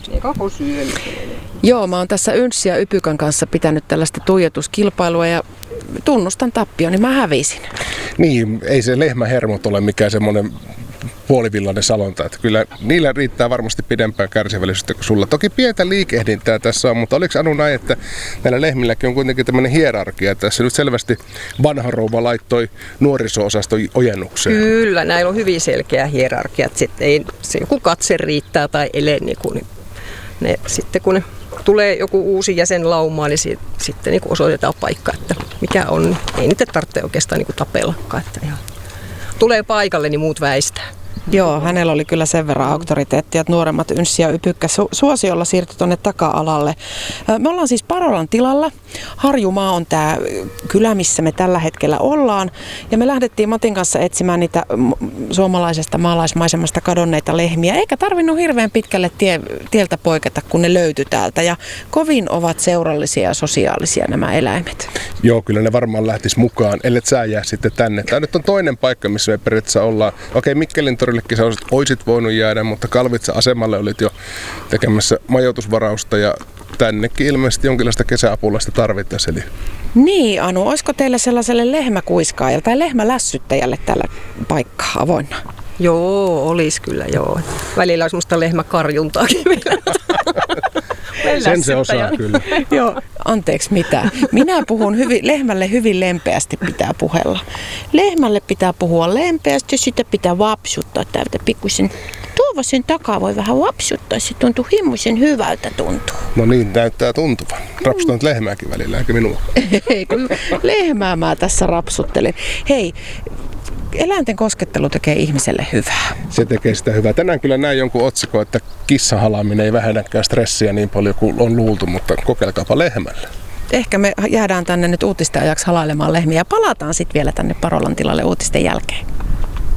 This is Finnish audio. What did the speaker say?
koko syöminen. Joo, mä oon tässä Ynssi ja Ypykän kanssa pitänyt tällaista tuijotuskilpailua ja tunnustan tappio, niin mä hävisin. Niin, ei se lehmähermot ole mikään semmoinen puolivillainen salonta. Että kyllä niillä riittää varmasti pidempään kärsivällisyyttä kuin sulla. Toki pientä liikehdintää tässä on, mutta oliko Anu näin, että näillä lehmilläkin on kuitenkin tämmöinen hierarkia. Tässä nyt selvästi vanha rouva laittoi nuoriso-osaston ojennukseen. Kyllä, näillä on hyvin selkeä hierarkia. Sitten ei se joku katse riittää tai ele, niin ne, sitten kun ne tulee joku uusi jäsen laumaan, niin sitten niin osoitetaan paikka, että mikä on. Ei niitä tarvitse oikeastaan niin tapellakaan. Että ihan tulee paikalle, niin muut väistää. Joo, hänellä oli kyllä sen verran auktoriteettia, että nuoremmat Ynssi ja Ypykkä suosiolla siirtyi tuonne taka-alalle. Me ollaan siis Parolan tilalla. Harjumaa on tämä kylä, missä me tällä hetkellä ollaan. Ja me lähdettiin Matin kanssa etsimään niitä suomalaisesta maalaismaisemasta kadonneita lehmiä. Eikä tarvinnut hirveän pitkälle tieltä poiketa, kun ne löytyi täältä. Ja kovin ovat seurallisia ja sosiaalisia nämä eläimet. Joo, kyllä ne varmaan lähtis mukaan, ellet sä jää sitten tänne. Tämä nyt on toinen paikka, missä me periaatteessa ollaan. Okei, Mikkelin torillekin sä olisit voinut jäädä, mutta Kalvitsa-asemalle olit jo tekemässä majoitusvarausta ja tännekin ilmeisesti jonkinlaista kesäapulaista tarvittaisiin. Eli Niin, Anu, olisiko teillä sellaiselle lehmäkuiskaajalle tai lehmälässyttäjälle tällä paikkaa avoinna? Joo, olisi kyllä joo. Välillä olisi musta lehmäkarjuntaakin meillä. sen se osaa kyllä. Joo, anteeksi mitä. Minä puhun lehmälle hyvin lempeästi pitää puhella. Lehmälle pitää puhua lempeästi ja sitä pitää vapsuttaa täältä pikkuisen. Tuova sen takaa voi vähän vapsuttaa, se tuntuu himmuisen hyvältä tuntuu. No niin, näyttää tuntuvan. Rapsutan nyt lehmääkin välillä, eikä minua. Ei, kun lehmää mä tässä rapsuttelen. Hei, eläinten koskettelu tekee ihmiselle hyvää. Se tekee sitä hyvää. Tänään kyllä näin jonkun otsikon, että kissahalaaminen ei vähennäkään stressiä niin paljon kuin on luultu, mutta kokeilkaapa lehmällä. Ehkä me jäädään tänne nyt uutisten ajaksi halailemaan lehmiä ja palataan sitten vielä tänne Parolan tilalle uutisten jälkeen.